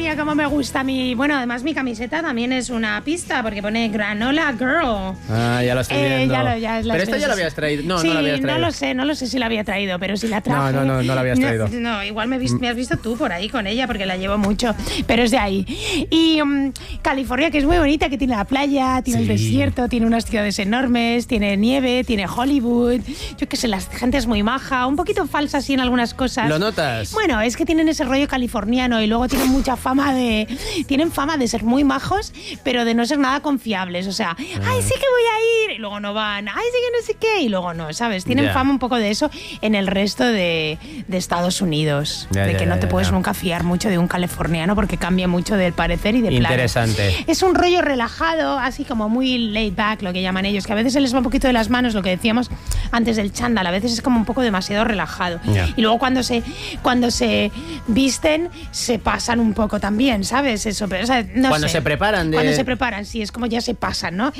mía, cómo me gusta mi... Bueno, además mi camiseta también es una pista porque pone Granola Girl. Ah, ya lo estoy viendo. Pero esto ya lo habías traído. No, sí, no lo habías traído. No lo sé si la había traído, pero si la traje... No la habías traído. No, igual me has visto tú por ahí con ella porque la llevo mucho, pero es de ahí. Y California, que es muy bonita, que tiene la playa, tiene el desierto, tiene unas ciudades enormes, tiene nieve, tiene Hollywood. Yo qué sé, la gente es muy maja, un poquito falsa así en algunas cosas. ¿Lo notas? Bueno, es que tienen ese rollo californiano y luego tienen mucha fama de... Tienen fama de ser muy majos, pero de no ser nada confiables. O sea, ay, sí que voy a ir, y luego no van. Ay, sí que no sé qué, y luego no, ¿sabes? Tienen fama un poco de eso en el resto de Estados Unidos. De que no te puedes nunca fiar mucho de un californiano porque cambia mucho del parecer y de plan. Interesante. Es un rollo relajado, así como muy laid back, lo que llaman ellos, que a veces se les va un poquito de las manos, lo que decíamos antes del chándal, a veces es como un poco demasiado relajado. Y luego cuando se visten, se pasan un poco también, ¿sabes? Eso, pero, o sea, cuando se preparan. Cuando se preparan, sí, es como ya se pasan, ¿no?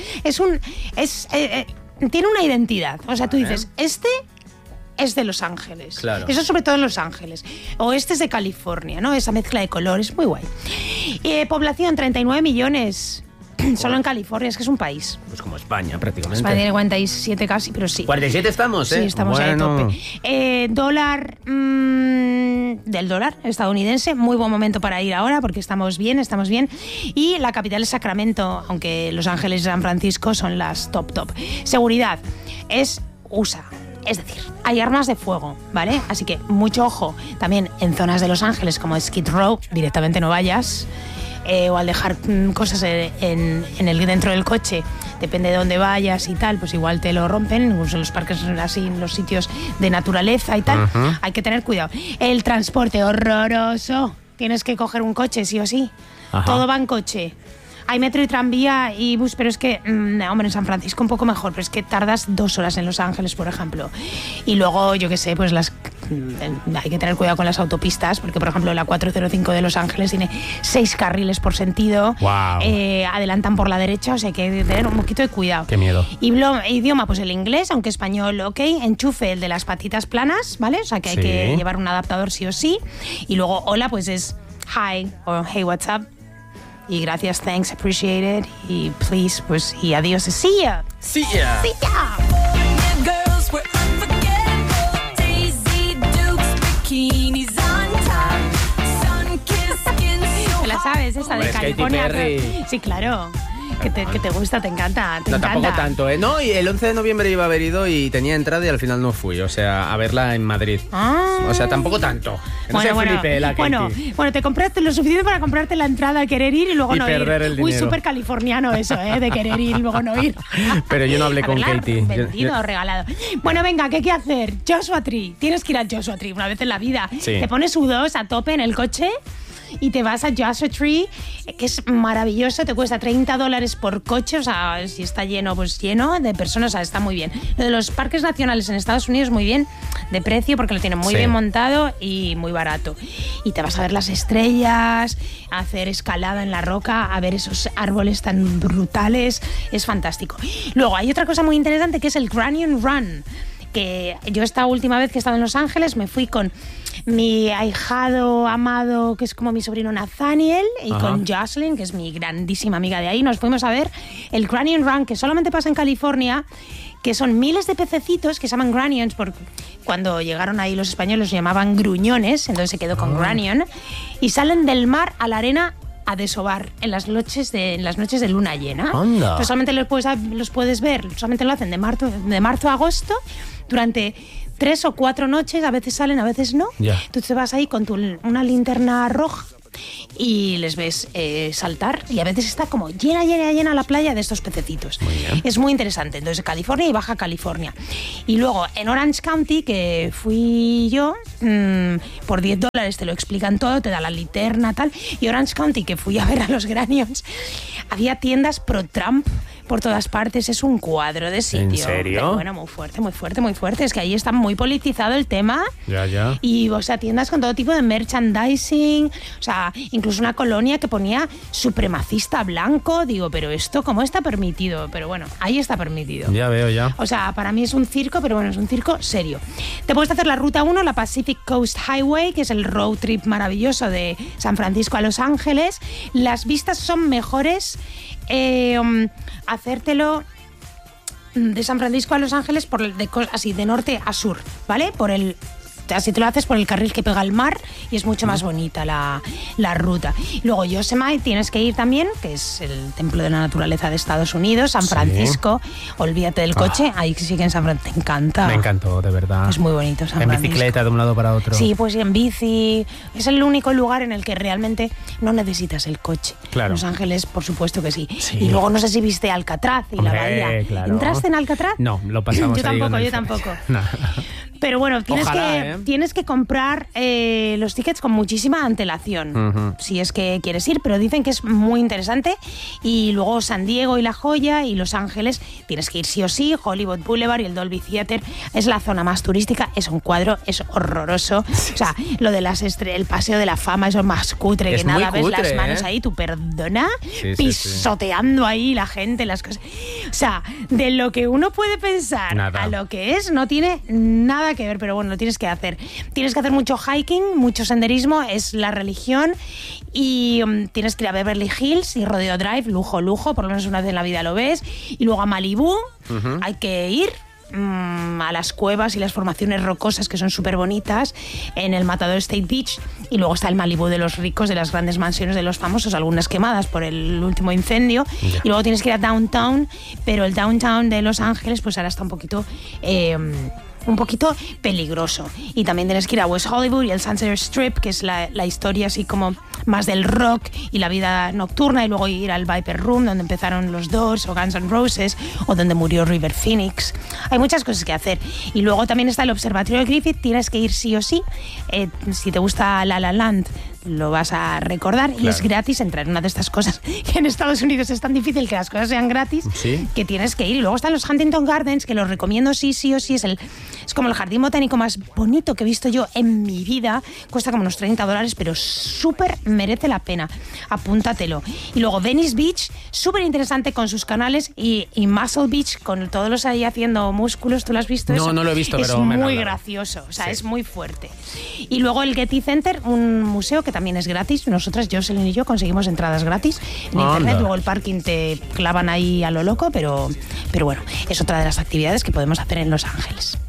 Tiene una identidad. O sea, tú dices, este es de Los Ángeles. Claro. Eso sobre todo en Los Ángeles. O este es de California, ¿no? Esa mezcla de colores, muy guay. Población, 39 millones. Solo en California, es que es un país. Pues como España, prácticamente. España tiene 47 casi, pero sí. 47 estamos, ¿eh? Sí, estamos ahí a tope. Dólar del dólar estadounidense, muy buen momento para ir ahora porque estamos bien. Y la capital es Sacramento, aunque Los Ángeles y San Francisco son las top. Seguridad es USA. Es decir, hay armas de fuego, ¿vale? Así que mucho ojo también en zonas de Los Ángeles como Skid Row, directamente no vayas. O al dejar cosas dentro del coche, depende de dónde vayas y tal, pues igual te lo rompen, incluso en los parques así, en los sitios de naturaleza y tal. Hay que tener cuidado. El transporte, horroroso. Tienes que coger un coche, sí o sí. Todo va en coche. Hay metro y tranvía y bus, pero es que, hombre, en San Francisco un poco mejor, pero es que tardas 2 horas en Los Ángeles, por ejemplo. Y luego, yo qué sé, pues hay que tener cuidado con las autopistas, porque, por ejemplo, la 405 de Los Ángeles tiene 6 carriles por sentido. Wow. Adelantan por la derecha, o sea, hay que tener un poquito de cuidado. Qué miedo. Idioma, pues el inglés, aunque español, ok. Enchufe, el de las patitas planas, ¿vale? O sea, que hay que llevar un adaptador sí o sí. Y luego, hola, pues es hi o hey, what's up. Y gracias, thanks, appreciate it. Y please, pues, y adiós. See ya. See ya. See ya. ¿Te la sabes esa de California? Sí, claro. Que te gusta, te encanta. No, tampoco tanto, ¿eh? No, y el 11 de noviembre iba a haber ido y tenía entrada y al final no fui. O sea, a verla en Madrid. O sea, tampoco tanto. Bueno, te compraste lo suficiente para comprarte la entrada, querer ir y luego no ir. El Uy, súper californiano eso, de querer ir y luego no ir. Pero yo no hablé con Katie. Vendido o regalado. Bueno, venga, ¿qué hay que hacer? Joshua Tree. Tienes que ir al Joshua Tree una vez en la vida. Sí. Te pones U2 a tope en el coche y te vas a Joshua Tree, que es maravilloso, te cuesta $30 por coche, o sea, si está lleno, pues lleno de personas, o sea, está muy bien. Lo de los parques nacionales en Estados Unidos, muy bien de precio, porque lo tienen muy bien montado y muy barato. Y te vas a ver las estrellas, a hacer escalada en la roca, a ver esos árboles tan brutales, es fantástico. Luego, hay otra cosa muy interesante que es el Canyon Run, que yo esta última vez que he estado en Los Ángeles me fui con mi ahijado amado, que es como mi sobrino Nathaniel, y con Jocelyn, que es mi grandísima amiga de ahí. Nos fuimos a ver el Canyon Run, que solamente pasa en California, que son miles de pececitos que se llaman granions, porque cuando llegaron ahí los españoles los llamaban gruñones, entonces se quedó con granion, y salen del mar a la arena a desovar en las noches de luna llena. Entonces solamente los puedes ver, solamente lo hacen de marzo a agosto, durante 3 o 4 noches, a veces salen, a veces no. Tú te vas ahí con una linterna roja y les ves saltar, y a veces está como llena la playa de estos pececitos. Es muy interesante. Entonces, California y Baja California. Y luego en Orange County, que fui yo, por $10 te lo explican todo, te da la linterna, tal. Y Orange County, que fui a ver a los Granions, había tiendas pro Trump por todas partes, es un cuadro de sitio. ¿En serio? Pero bueno, muy fuerte. Es que ahí está muy politizado el tema. Ya. Y, o sea, tiendas con todo tipo de merchandising, o sea, incluso incluso una colonia que ponía supremacista blanco. Digo, pero esto, ¿cómo está permitido? Pero bueno, ahí está permitido. Ya veo, ya. O sea, para mí es un circo, pero bueno, es un circo serio. Te puedes hacer la Ruta 1, la Pacific Coast Highway, que es el road trip maravilloso de San Francisco a Los Ángeles. Las vistas son mejores hacértelo de San Francisco a Los Ángeles así de norte a sur, ¿vale? Así te lo haces por el carril que pega al mar y es mucho más bonita la ruta. Y luego Yosemite tienes que ir también, que es el templo de la naturaleza de Estados Unidos, San Francisco. Olvídate del coche, ahí sí que en San Francisco te encanta. Me encantó, de verdad. Es muy bonito San Francisco. En bicicleta de un lado para otro. Sí, pues en bici. Es el único lugar en el que realmente no necesitas el coche. Claro. Los Ángeles, por supuesto que sí. Y luego no sé si viste Alcatraz y la bahía. Claro. ¿Entraste en Alcatraz? No, lo pasamos yo tampoco. No. Pero bueno, Ojalá, tienes que comprar los tickets con muchísima antelación, si es que quieres ir, pero dicen que es muy interesante. Y luego San Diego y La Joya y Los Ángeles tienes que ir sí o sí. Hollywood Boulevard y el Dolby Theater es la zona más turística, es un cuadro, es horroroso. O sea, lo de el Paseo de la Fama, eso es más cutre que nada. Ves las manos ahí, tú perdona, pisoteando ahí la gente, las cosas. O sea, de lo que uno puede pensar a lo que es, no tiene nada que ver, pero bueno, lo tienes que hacer. Tienes que hacer mucho hiking, mucho senderismo, es la religión, y tienes que ir a Beverly Hills y Rodeo Drive, lujo, por lo menos una vez en la vida lo ves, y luego a Malibú, hay que ir a las cuevas y las formaciones rocosas que son súper bonitas en el Matador State Beach, y luego está el Malibú de los ricos, de las grandes mansiones de los famosos, algunas quemadas por el último incendio, y luego tienes que ir a Downtown, pero el Downtown de Los Ángeles pues ahora está un poquito peligroso. Y también tienes que ir a West Hollywood y el Sunset Strip, que es la historia así como más del rock y la vida nocturna, y luego ir al Viper Room, donde empezaron los Doors o Guns N' Roses, o donde murió River Phoenix. Hay muchas cosas que hacer. Y luego también está el Observatorio de Griffith, tienes que ir sí o sí. Si te gusta La La Land, lo vas a recordar, y es gratis entrar en una de estas cosas, que en Estados Unidos es tan difícil que las cosas sean gratis, que tienes que ir. Y luego están los Huntington Gardens, que los recomiendo sí o sí. Es como el jardín botánico más bonito que he visto yo en mi vida. Cuesta como unos $30, pero súper merece la pena. Apúntatelo. Y luego Venice Beach, súper interesante con sus canales, y Muscle Beach, con todos los ahí haciendo músculos. ¿Tú lo has visto? No, no lo he visto, pero es muy gracioso, o sea, es muy fuerte. Y luego el Getty Center, un museo que también es gratis. Nosotras, Jocelyn y yo, conseguimos entradas gratis en internet. Luego el parking te clavan ahí a lo loco, pero bueno, es otra de las actividades que podemos hacer en Los Ángeles.